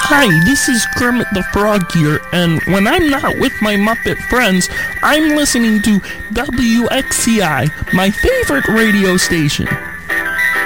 Hi, this is Kermit the Frog here, and when I'm not with my Muppet friends, I'm listening to WXCI, my favorite radio station.